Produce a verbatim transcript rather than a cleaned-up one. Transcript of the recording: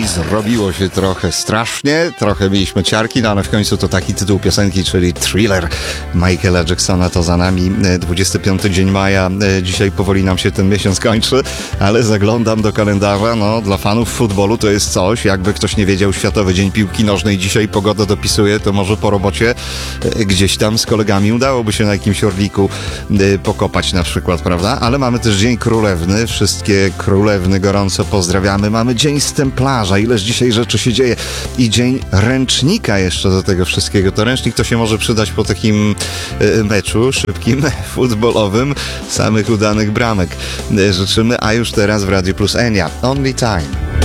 I zrobiło się trochę strasznie, trochę mieliśmy ciarki, no ale w końcu to taki tytuł piosenki, czyli Thriller Michaela Jacksona. To za nami dwudziesty piąty dzień maja. Dzisiaj powoli nam się ten miesiąc kończy, ale zaglądam do kalendarza. No, dla fanów futbolu to jest coś. Jakby ktoś nie wiedział, Światowy Dzień Piłki Nożnej dzisiaj, pogoda dopisuje, to może po robocie gdzieś tam z kolegami udałoby się na jakimś orliku pokopać na przykład, prawda? Ale mamy też Dzień Królewny. Wszystkie królewny gorąco pozdrawiamy. Mamy Dzień Stemplarza. Ileż dzisiaj rzeczy się dzieje. I Dzień Ręcznika jeszcze do tego wszystkiego. To ręcznik to się może przydać po takim meczu szybkim, futbolowym. Samych udanych bramek życzymy. A już teraz w Radiu Plus Enia. Only Time.